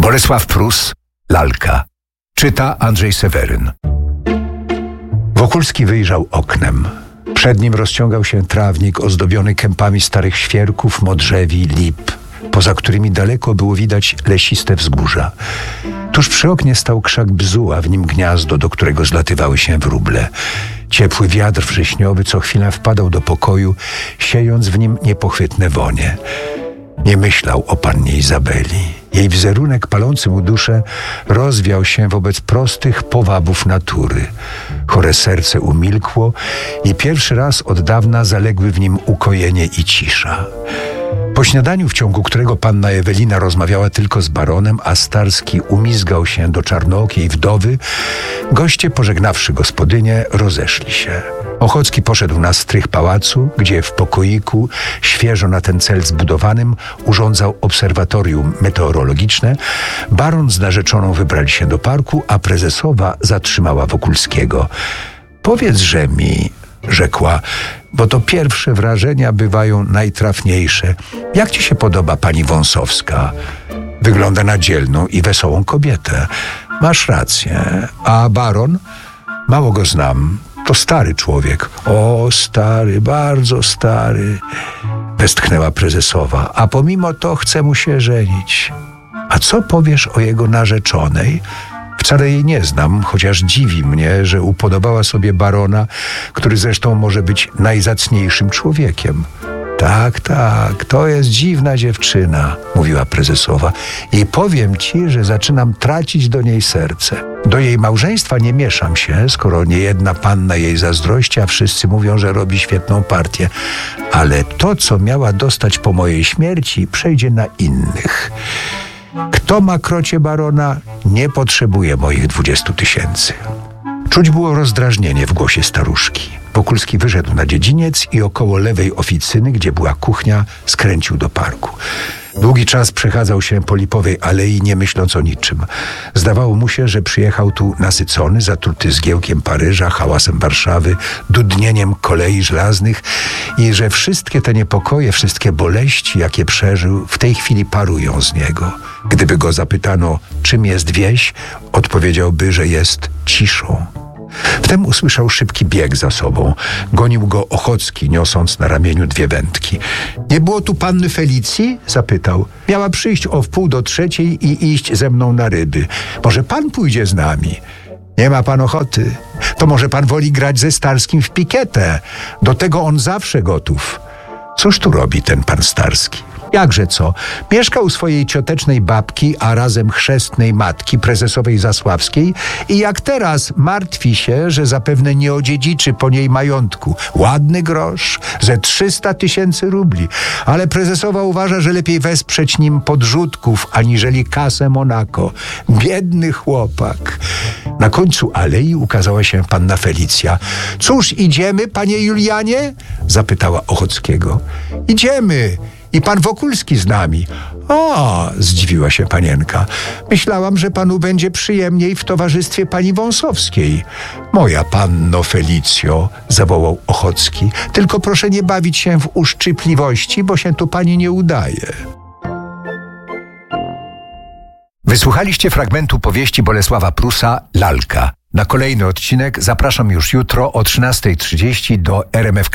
Bolesław Prus, Lalka. Czyta Andrzej Seweryn. Wokulski wyjrzał oknem. Przed nim rozciągał się trawnik ozdobiony kępami starych świerków, modrzewi, lip, poza którymi daleko było widać lesiste wzgórza. Tuż przy oknie stał krzak bzu, a w nim gniazdo, do którego zlatywały się wróble. Ciepły wiatr wrześniowy co chwilę wpadał do pokoju, siejąc w nim niepochwytne wonie. Nie myślał o pannie Izabeli. Jej wizerunek palący mu duszę rozwiał się wobec prostych powabów natury. Chore serce umilkło i pierwszy raz od dawna zaległy w nim ukojenie i cisza. Po śniadaniu, w ciągu którego panna Ewelina rozmawiała tylko z baronem, a Starski umizgał się do czarnookiej wdowy, goście, pożegnawszy gospodynię, rozeszli się. Ochocki poszedł na strych pałacu, gdzie w pokoiku, świeżo na ten cel zbudowanym, urządzał obserwatorium meteorologiczne. Baron z narzeczoną wybrali się do parku, a prezesowa zatrzymała Wokulskiego. Powiedzże mi, rzekła, bo to pierwsze wrażenia bywają najtrafniejsze. Jak ci się podoba pani Wąsowska? Wygląda na dzielną i wesołą kobietę. Masz rację. A baron? Mało go znam. To stary człowiek. O, stary, bardzo stary, westchnęła prezesowa. A pomimo to chce mu się żenić. A co powiesz o jego narzeczonej? Wcale jej nie znam, chociaż dziwi mnie, że upodobała sobie barona, który zresztą może być najzacniejszym człowiekiem. Tak, to jest dziwna dziewczyna, mówiła prezesowa. I powiem ci, że zaczynam tracić do niej serce. Do jej małżeństwa nie mieszam się, skoro niejedna panna jej zazdrości, a wszyscy mówią, że robi świetną partię. Ale to, co miała dostać po mojej śmierci, przejdzie na innych. Kto ma krocie barona, nie potrzebuje moich 20 000. Czuć było rozdrażnienie w głosie staruszki. Wokulski wyszedł na dziedziniec i około lewej oficyny, gdzie była kuchnia, skręcił do parku. Długi czas przechadzał się po lipowej alei, nie myśląc o niczym. Zdawało mu się, że przyjechał tu nasycony, zatruty zgiełkiem Paryża, hałasem Warszawy, dudnieniem kolei żelaznych i że wszystkie te niepokoje, wszystkie boleści, jakie przeżył, w tej chwili parują z niego. Gdyby go zapytano, czym jest wieś, odpowiedziałby, że jest ciszą. Wtem usłyszał szybki bieg za sobą. Gonił go Ochocki, niosąc na ramieniu 2 wędki. Nie było tu panny Felicji? Zapytał. Miała przyjść o 2:45 i iść ze mną na ryby. Może pan pójdzie z nami? Nie ma pan ochoty. To może pan woli grać ze Starskim w pikietę. Do tego on zawsze gotów. Cóż tu robi ten pan Starski? Jakże co? Mieszka u swojej ciotecznej babki, a razem chrzestnej matki, prezesowej Zasławskiej i jak teraz martwi się, że zapewne nie odziedziczy po niej majątku. Ładny grosz, ze 300 000 rubli. Ale prezesowa uważa, że lepiej wesprzeć nim podrzutków, aniżeli kasę Monaco. Biedny chłopak. Na końcu alei ukazała się panna Felicja. Cóż, idziemy, panie Julianie? Zapytała Ochockiego. Idziemy. I pan Wokulski z nami. O, zdziwiła się panienka. Myślałam, że panu będzie przyjemniej w towarzystwie pani Wąsowskiej. Moja panno Felicjo, zawołał Ochocki, tylko proszę nie bawić się w uszczypliwości, bo się tu pani nie udaje. Wysłuchaliście fragmentu powieści Bolesława Prusa Lalka. Na kolejny odcinek zapraszam już jutro o 13:30 do RMF